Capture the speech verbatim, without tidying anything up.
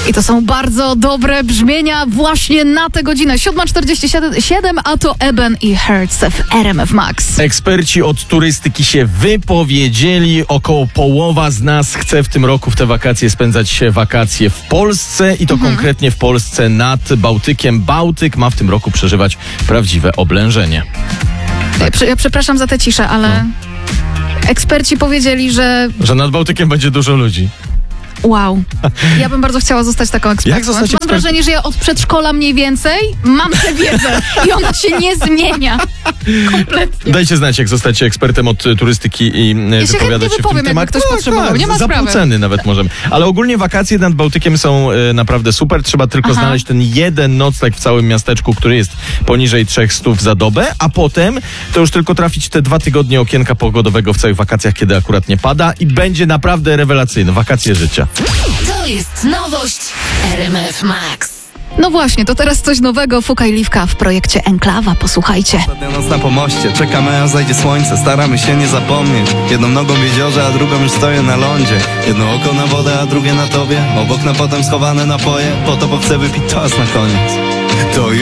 I to są bardzo dobre brzmienia właśnie na tę godzinę. siódma czterdzieści siedem, a to Eben i Hertz w R M F Max. Eksperci od turystyki się wypowiedzieli. Około połowa z nas chce w tym roku w te wakacje spędzać wakacje w Polsce i to mhm. konkretnie w Polsce nad Bałtykiem. Bałtyk ma w tym roku przeżywać prawdziwe oblężenie. Tak. Ja przepraszam za tę ciszę, ale no. eksperci powiedzieli, że... Że nad Bałtykiem będzie dużo ludzi. Wow. Ja bym bardzo chciała zostać taką ekspertką. Jak zostać Mam ekspert... wrażenie, że ja od przedszkola mniej więcej mam tę wiedzę i ona się nie zmienia. Kompletnie. Dajcie znać, jak zostacie ekspertem od turystyki i ja wypowiadać się, się w tym temacie. Ktoś no, potrzebował, tak, nie ma za sprawy. pół ceny nawet możemy. Ale ogólnie wakacje nad Bałtykiem są e, naprawdę super. Trzeba tylko Aha. znaleźć ten jeden nocleg w całym miasteczku, który jest poniżej trzech stów za dobę, a potem to już tylko trafić te dwa tygodnie okienka pogodowego w całych wakacjach, kiedy akurat nie pada i będzie naprawdę rewelacyjne. Wakacje życia. To jest nowość R M F Max. No właśnie, to teraz coś nowego. Fuka i Liwka w projekcie Enklawa. Posłuchajcie. Ostatnia noc na pomoście, czekamy aż zajdzie słońce. Staramy się nie zapomnieć. Jedną nogą w jeziorze, a drugą już stoję na lądzie. Jedno oko na wodę, a drugie na tobie. Obok na potem schowane napoje. Po to, bo chcę wypić czas na koniec. To